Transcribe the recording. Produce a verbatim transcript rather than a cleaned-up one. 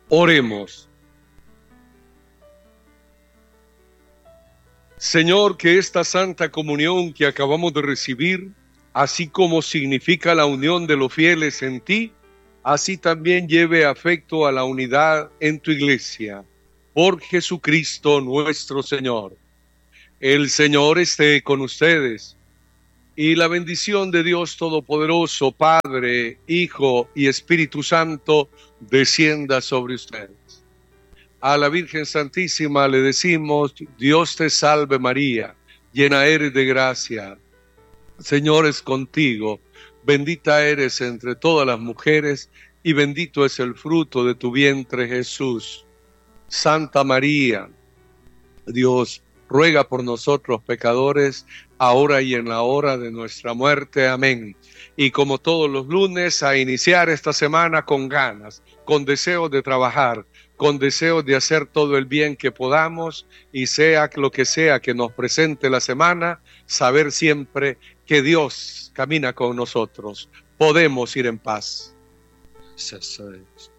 Oremos. Señor, que esta Santa Comunión que acabamos de recibir, así como significa la unión de los fieles en ti, así también lleve afecto a la unidad en tu iglesia. Por Jesucristo nuestro Señor. El Señor esté con ustedes. Y la bendición de Dios Todopoderoso, Padre, Hijo y Espíritu Santo, descienda sobre ustedes. A la Virgen Santísima le decimos: Dios te salve María, llena eres de gracia. Señor es contigo, bendita eres entre todas las mujeres, y bendito es el fruto de tu vientre, Jesús. Santa María, Dios, ruega por nosotros pecadores, ahora y en la hora de nuestra muerte. Amén. Y como todos los lunes, a iniciar esta semana con ganas, con deseos de trabajar, con deseos de hacer todo el bien que podamos, y sea lo que sea que nos presente la semana, saber siempre que Dios camina con nosotros. Podemos ir en paz. Eso es.